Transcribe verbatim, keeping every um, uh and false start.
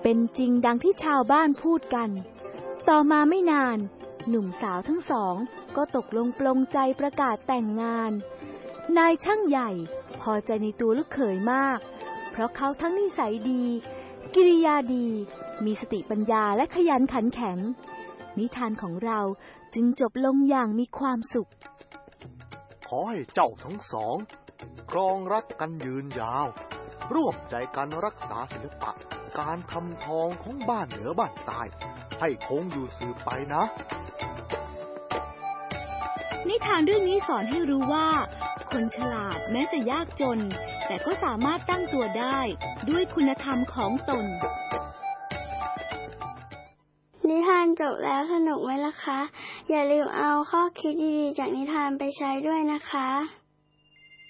เป็นจริงดังที่ชาวบ้านพูดกันต่อมาไม่นานหนุ่มสาวทั้งสองก็ตกลงปลงใจประกาศแต่งงานนายช่างใหญ่พอใจในตัวลูกเขยมากเพราะเขาทั้งนิสัยดีกิริยาดีมีสติปัญญาและขยันขันแข็งนิทานของเราจึงจบลงอย่างมีความสุขขอให้เจ้าทั้งสองครองรักกันยืนยาวร่วมใจกันรักษาศิลปะการทำทองของบ้านเหนือบ้านใต้ให้คงอยู่สืบไปนะนิทานเรื่องนี้สอนให้รู้ว่าคนฉลาดแม้จะยากจนแต่ก็สามารถตั้งตัวได้ด้วยคุณธรรมของตนนิทานจบแล้วสนุกไหมล่ะคะอย่าลืมเอาข้อคิดดีๆจากนิทานไปใช้ด้วยนะคะ